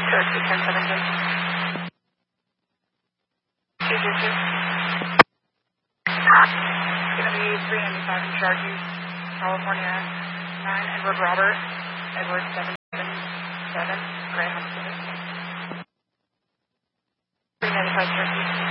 Cherokee 1017. 222. It's going to be 395 in Cherokee, California 9, Edward Robert, Edward 777, Graham, 395 Cherokee.